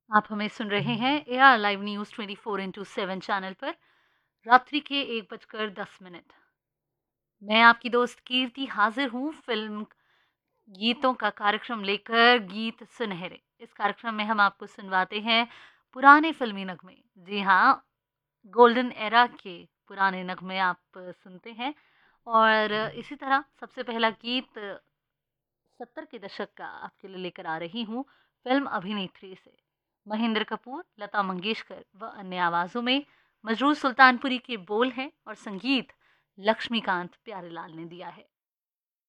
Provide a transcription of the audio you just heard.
आप हमें सुन रहे हैं एआर लाइव न्यूज़ 24/7 चैनल पर रात्रि के 1:10। मैं आपकी दोस्त कीर्ति हाजिर हूँ फिल्म गीतों का कार्यक्रम लेकर, गीत सुनहरे। इस कार्यक्रम में हम आपको सुनवाते हैं पुराने फिल्मी नगमे। जी हाँ, गोल्डन एरा के पुराने नगमे आप सुनते हैं। और इसी तरह सबसे पहला गीत 70 के दशक का आपके लिए लेकर आ रही हूँ फिल्म अभिनेत्री से। महेंद्र कपूर, लता मंगेशकर व अन्य आवाज़ों में मजरूर सुल्तानपुरी के बोल हैं और संगीत लक्ष्मीकांत प्यारेलाल ने दिया है।